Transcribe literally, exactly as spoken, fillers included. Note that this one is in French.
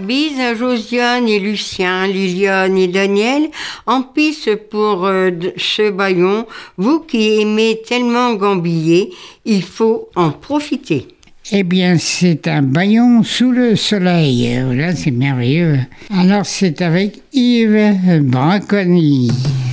bise à Josiane et Lucien, Liliane et Daniel. En pisse pour euh, ce bâillon, vous qui aimez tellement gambiller, il faut en profiter. Eh bien, c'est un bâillon sous le soleil. Là, c'est merveilleux. Alors, c'est avec Yves Braconi.